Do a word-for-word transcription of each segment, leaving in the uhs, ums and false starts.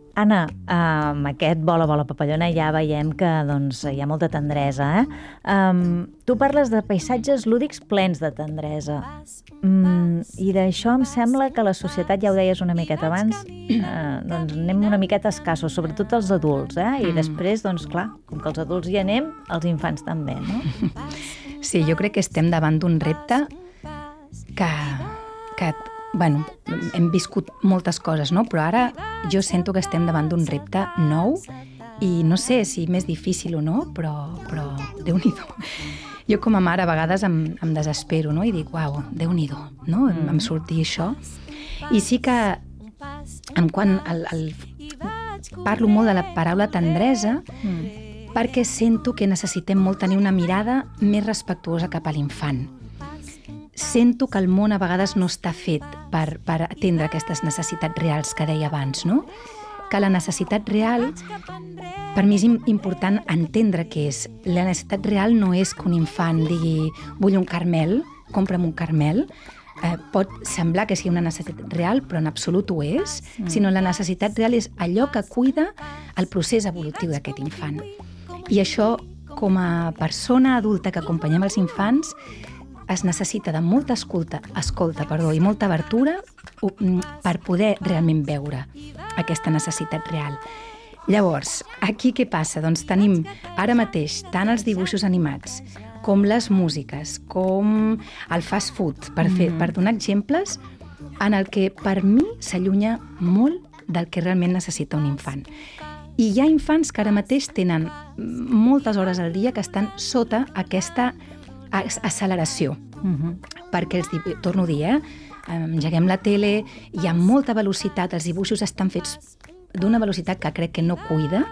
Anna, amb aquest Vola, vola, papallona ja veiem que doncs, hi ha molta tendresa. Eh? Um, tu parles de paisatges lúdics plens de tendresa. Mm, I d'això em sembla que la societat, ja ho deies una miqueta abans, eh, doncs anem una miqueta escassos, sobretot els adults. Eh? I mm. després, doncs clar, com que els adults hi anem, els infants també, no? Sí, jo crec que estem davant d'un repte que... que bueno, hem viscut moltes coses, no? Però ara jo sento que estem davant d'un repte nou i no sé si més difícil o no, però, però Déu-n'hi-do. Jo com a mare a vegades em, em desespero, no? I dic, uau, Déu-n'hi-do, no? Mm. Em surti això. I sí que en quan el, el, parlo molt de la paraula tendresa mm. perquè sento que necessitem molt tenir una mirada més respectuosa cap a l'infant. Sento que el món a vegades no està fet per, per atendre aquestes necessitats reals que deia abans, no? Que la necessitat real, per mi és important entendre què és. La necessitat real no és que un infant digui vull un caramel, compra'm un caramel. Eh, pot semblar que sigui una necessitat real, però en absolut ho és, mm. sinó la necessitat real és allò que cuida el procés evolutiu d'aquest infant. I això, com a persona adulta que acompanyem els infants, es necessita de molta escolta, escolta perdó, i molta abertura per poder realment veure aquesta necessitat real. Llavors, aquí què passa? Doncs tenim ara mateix tant els dibuixos animats com les músiques, com el fast food, per, fer, mm. per donar exemples en el que per mi s'allunya molt del que realment necessita un infant. I hi ha infants que ara mateix tenen moltes hores al dia que estan sota aquesta acceleració, uh-huh. perquè els, torno a dir, eh? engeguem la tele, hi ha molta velocitat, els dibuixos estan fets d'una velocitat que crec que no cuida,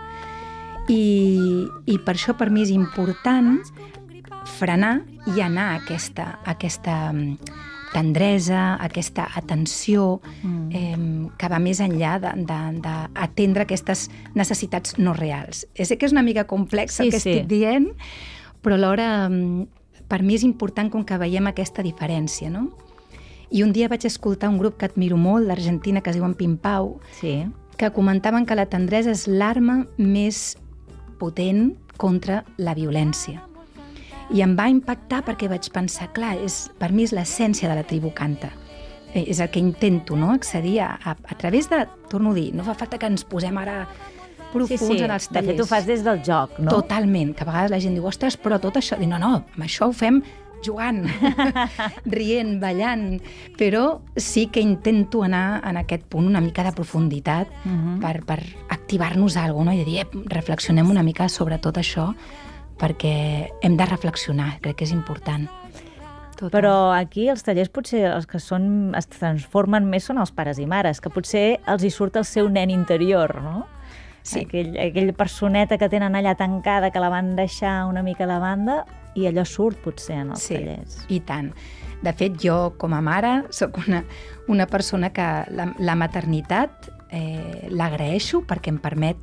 i, i per això per mi és important frenar i anar a aquesta, a aquesta tendresa, aquesta atenció mm. eh, que va més enllà d'atendre aquestes necessitats no reals. Sé que és una mica complex sí, el que sí. estic dient, però alhora per mi és important com que veiem aquesta diferència, no? I un dia vaig escoltar un grup que admiro molt, d'Argentina, que es diuen Pimpau, sí. que comentaven que la tendresa és l'arma més potent contra la violència. I em va impactar perquè vaig pensar, clar, és, per mi és l'essència de la tribu canta. Eh, és el que intento, no?, accedir a, a, a través de, torno a dir, no fa falta que ens posem ara profuns sí, sí. en els tallers. De fet, ho fas des del joc, no? Totalment, que a vegades la gent diu, ostres, però tot això... Dic, no, no, amb això ho fem jugant, rient, ballant, però sí que intento anar en aquest punt una mica de profunditat uh-huh. per, per activar-nos alguna cosa, no? I dir, eh, reflexionem una mica sobre tot això, perquè hem de reflexionar, crec que és important. Tot però aquí els tallers potser els que són, es transformen més són els pares i mares, que potser els hi surt el seu nen interior, no? Sí. Aquell, aquella personeta que tenen allà tancada, que la van deixar una mica a la banda, i allò surt potser en els sí, tallers. I tant. De fet, jo com a mare sóc una, una persona que la, la maternitat eh, l'agraeixo perquè em permet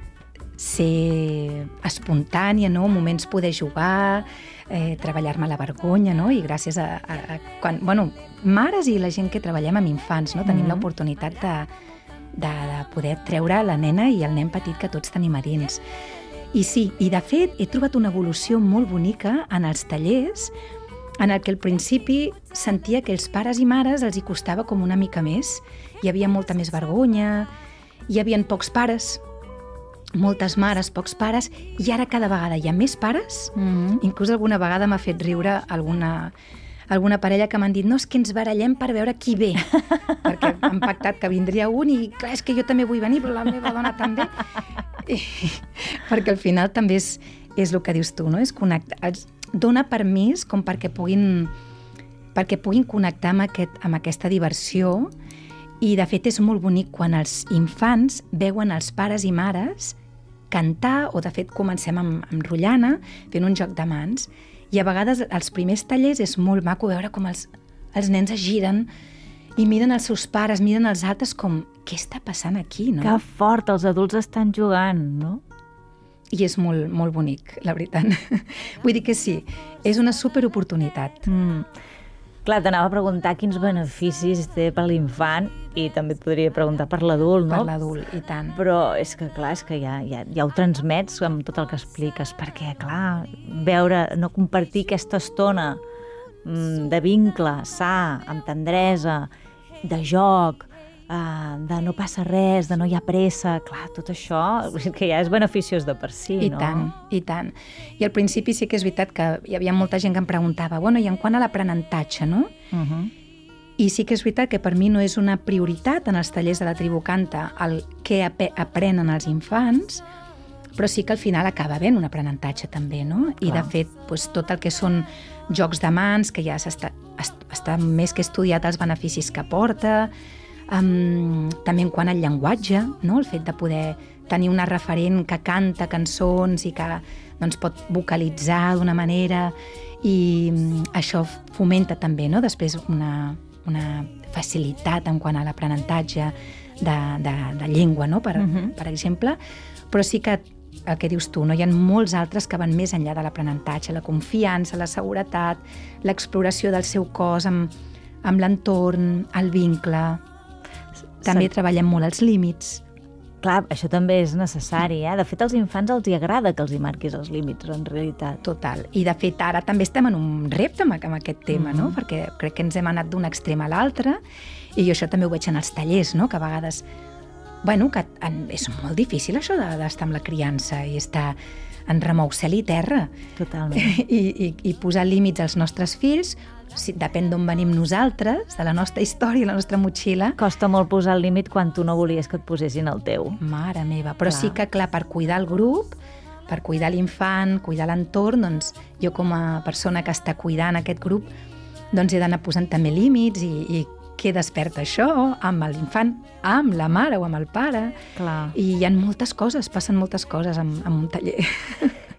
ser espontània, no? Moments poder jugar, eh, treballar-me la vergonya, no? I gràcies a, a, a quan, bueno, mares i la gent que treballem amb infants, no? Tenim mm-hmm. l'oportunitat de, de, de poder treure la nena i el nen petit que tots tenim a dins. I sí, i de fet he trobat una evolució molt bonica en els tallers en el que al principi sentia que els pares i mares els hi costava com una mica més, hi havia molta més vergonya, hi havia pocs pares, moltes mares, pocs pares, i ara cada vegada hi ha més pares. Mm-hmm. Inclús alguna vegada m'ha fet riure alguna, alguna parella que m'han dit no, és que ens barallem per veure qui ve, perquè han pactat que vindria un i clar, és que jo també vull venir, però la meva dona també. I, perquè al final també és, és el que dius tu, no? És connectar, els dona permís com perquè puguin, perquè puguin connectar amb, aquest, amb aquesta diversió. I de fet és molt bonic quan els infants veuen els pares i mares cantar, o de fet comencem amb, amb rotllana, fent un joc de mans, i a vegades els primers tallers és molt maco veure com els, els nens es giren i miren els seus pares, miren els altres com, què està passant aquí, no? Que fort, els adults estan jugant, no? I és molt, molt bonic, la veritat. Vull dir que sí, és una superoportunitat. Mm. Clar, t'anava a preguntar quins beneficis té per l'infant i també et podria preguntar per l'adult, no? Per l'adult, i tant. Però és que, clar, és que ja, ja, ja ho transmets amb tot el que expliques, perquè, clar, veure, no compartir aquesta estona mm, de vincle sa, amb tendresa, de joc, Uh, de no passa res, de no hi ha pressa, clar, tot això que ja és beneficiós de per si, I no? I tant, i tant. I al principi sí que és veritat que hi havia molta gent que em preguntava, bueno, i en quant a l'aprenentatge, no? Uh -huh. I sí que és veritat que per mi no és una prioritat en els tallers de la tribu Canta el què ap aprenen els infants, però sí que al final acaba havent un aprenentatge també, no? I Clar. de fet, doncs, tot el que són jocs de mans, que ja s'està està més que estudiat els beneficis que porta, Um, també en quant al llenguatge, no? El fet de poder tenir una referent que canta cançons i que doncs, pot vocalitzar d'una manera, i um, això fomenta també, no? Després una, una facilitat en quant a l'aprenentatge de, de, de llengua, no? Per, uh-huh. per exemple, però sí que el que dius tu, no? Hi ha molts altres que van més enllà de l'aprenentatge, la confiança, la seguretat, l'exploració del seu cos amb, amb l'entorn, el vincle. També treballem molt els límits. Clar, això també és necessari, eh? De fet, als infants els hi agrada que els hi marquis els límits, en realitat. Total. I, de fet, ara també estem en un repte amb, amb aquest tema, mm-hmm. no? Perquè crec que ens hem anat d'un extrem a l'altre, i jo això també ho veig en els tallers, no? Que a vegades... Bueno, que en, és molt difícil això d'estar amb la criança i estar en remou cel i terra. Totalment. I, i, i posar límits als nostres fills, si, depèn d'on venim nosaltres, de la nostra història, la nostra motxilla. Costa molt posar el límit quan tu no volies que et posessin el teu. Mare meva, però clar. Sí que, clar, per cuidar el grup, per cuidar l'infant, cuidar l'entorn, doncs jo com a persona que està cuidant aquest grup, doncs he d'anar posant també límits i, i què desperta això amb l'infant, amb la mare o amb el pare. Clar. I hi ha moltes coses, passen moltes coses en, en un taller.